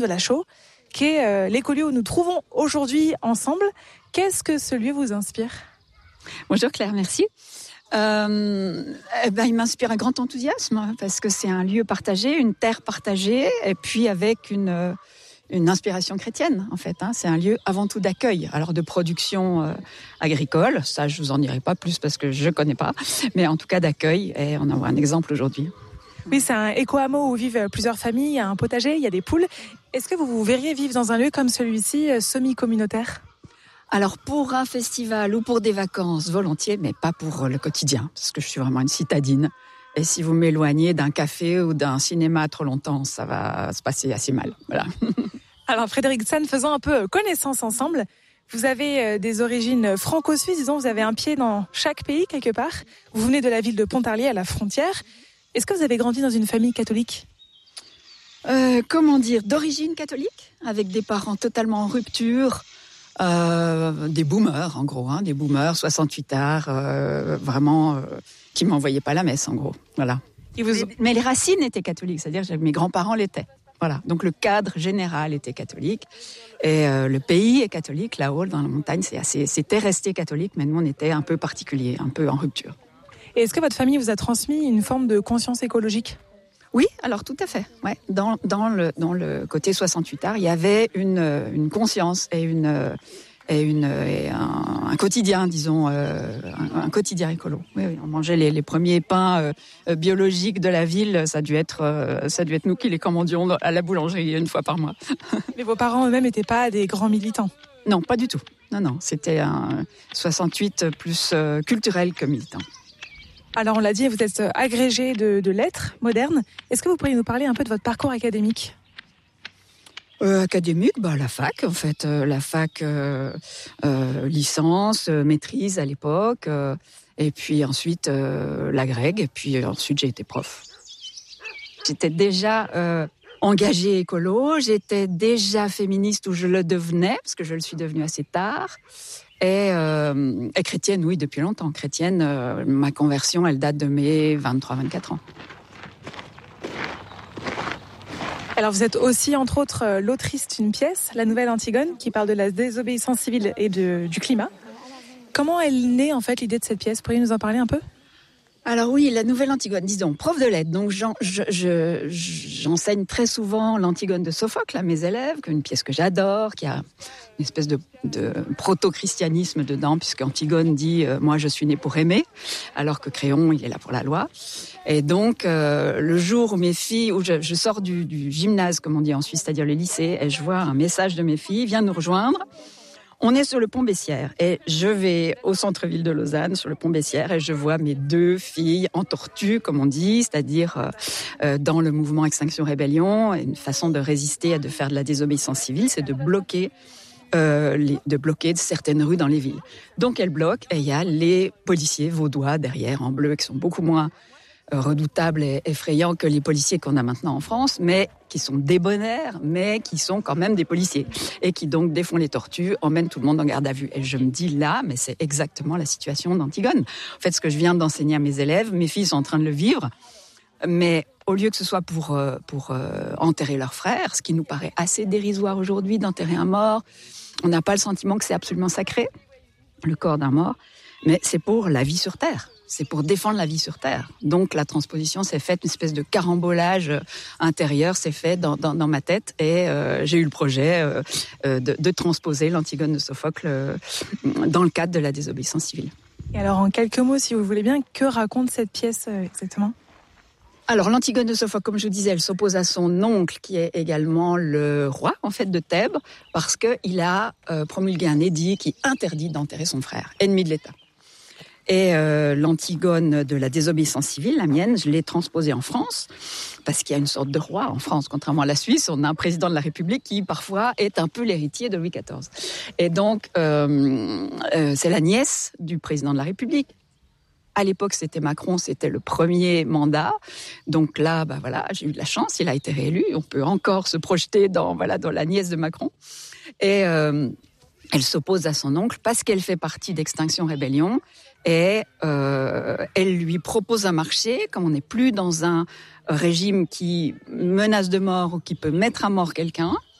de la Chaux, qui est l'écolieu où nous trouvons aujourd'hui ensemble. Qu'est-ce que ce lieu vous inspire ? Bonjour Claire, merci. Il m'inspire un grand enthousiasme parce que c'est un lieu partagé, une terre partagée, et puis avec une inspiration chrétienne en fait. C'est un lieu avant tout d'accueil, alors de production agricole. Ça, je vous en dirai pas plus parce que je connais pas, mais en tout cas d'accueil. Et on en voit un exemple aujourd'hui. Oui, c'est un éco-hameau où vivent plusieurs familles. Il y a un potager, il y a des poules. Est-ce que vous vous verriez vivre dans un lieu comme celui-ci, semi-communautaire ? Alors pour un festival ou pour des vacances, volontiers, mais pas pour le quotidien, parce que je suis vraiment une citadine. Et si vous m'éloignez d'un café ou d'un cinéma trop longtemps, ça va se passer assez mal. Voilà. Alors Frédéric San, faisons un peu connaissance ensemble. Vous avez des origines franco-suisses, disons, vous avez un pied dans chaque pays quelque part. Vous venez de la ville de Pontarlier à la frontière. Est-ce que vous avez grandi dans une famille catholique ? D'origine catholique, avec des parents totalement en rupture. Des boomers en gros, des boomers 68ards, vraiment qui m'envoyaient pas la messe en gros, voilà. Mais les racines étaient catholiques, c'est-à-dire que mes grands-parents l'étaient, voilà. Donc le cadre général était catholique et le pays est catholique. Là-haut dans la montagne, c'était resté catholique, mais nous on était un peu particulier, un peu en rupture. Et est-ce que votre famille vous a transmis une forme de conscience écologique ? Oui, alors tout à fait. Ouais, dans le côté 68art, il y avait une conscience et un quotidien, disons, un quotidien écolo. Oui, on mangeait les premiers pains biologiques de la ville. Ça a dû être nous qui les commandions à la boulangerie une fois par mois. Mais vos parents eux-mêmes n'étaient pas des grands militants ? Non, pas du tout. Non, c'était un 68 plus culturel que militant. Alors on l'a dit, vous êtes agrégé de lettres modernes. Est-ce que vous pourriez nous parler un peu de votre parcours académique ? Académique, la fac en fait, licence, maîtrise à l'époque, et puis ensuite l'agrég, et puis ensuite j'ai été prof. J'étais déjà engagée écolo, j'étais déjà féministe où je le devenais, parce que je le suis devenue assez tard. Et chrétienne, oui, depuis longtemps. Chrétienne, ma conversion, elle date de mes 23-24 ans. Alors vous êtes aussi, entre autres, l'autrice d'une pièce, La Nouvelle Antigone, qui parle de la désobéissance civile et du climat. Comment elle naît, en fait, l'idée de cette pièce ? Pourriez-vous nous en parler un peu ? Alors oui, La Nouvelle Antigone, disons, prof de lettres. Donc j'enseigne très souvent l'Antigone de Sophocle à mes élèves, une pièce que j'adore, qui a une espèce de proto-christianisme dedans, puisque Antigone dit « moi je suis née pour aimer », alors que Créon, il est là pour la loi. Et donc, le jour où mes filles, où je sors du gymnase, comme on dit en Suisse, c'est-à-dire le lycée, et je vois un message de mes filles, viens nous rejoindre. On est sur le pont Bessières et je vais au centre-ville de Lausanne, sur le pont Bessières, et je vois mes deux filles en tortue, comme on dit, c'est-à-dire dans le mouvement Extinction Rébellion. Une façon de résister, de faire de la désobéissance civile, c'est de bloquer certaines rues dans les villes. Donc elles bloquent et il y a les policiers vaudois derrière en bleu qui sont beaucoup moins redoutables et effrayants que les policiers qu'on a maintenant en France, mais qui sont débonnaires, mais qui sont quand même des policiers et qui donc défont les tortues, emmènent tout le monde en garde à vue. Et je me dis là, mais c'est exactement la situation d'Antigone. En fait, ce que je viens d'enseigner à mes élèves, mes filles sont en train de le vivre, mais au lieu que ce soit pour enterrer leurs frères, ce qui nous paraît assez dérisoire aujourd'hui d'enterrer un mort, on n'a pas le sentiment que c'est absolument sacré, le corps d'un mort, mais c'est pour la vie sur Terre. C'est pour défendre la vie sur Terre. Donc la transposition s'est faite, une espèce de carambolage intérieur s'est fait dans ma tête, et j'ai eu le projet de transposer l'Antigone de Sophocle dans le cadre de la désobéissance civile. Et alors en quelques mots, si vous voulez bien, que raconte cette pièce exactement ? Alors l'Antigone de Sophocle, comme je vous disais, elle s'oppose à son oncle qui est également le roi en fait de Thèbes, parce qu'il a promulgué un édit qui interdit d'enterrer son frère, ennemi de l'État. Et l'Antigone de la désobéissance civile, la mienne, je l'ai transposée en France, parce qu'il y a une sorte de roi en France. Contrairement à la Suisse, on a un président de la République qui, parfois, est un peu l'héritier de Louis XIV. Et donc, c'est la nièce du président de la République. À l'époque, c'était Macron, c'était le premier mandat. Donc là, j'ai eu de la chance, il a été réélu. On peut encore se projeter dans la nièce de Macron. Et Elle s'oppose à son oncle parce qu'elle fait partie d'Extinction Rébellion et elle lui propose un marché, comme on n'est plus dans un régime qui menace de mort ou qui peut mettre à mort quelqu'un.